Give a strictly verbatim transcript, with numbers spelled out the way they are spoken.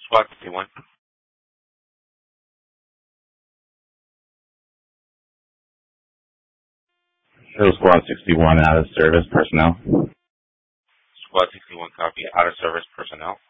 Squad sixty-one. Show Squad sixty-one out of service personnel. Squad sixty-one copy. Out of service personnel.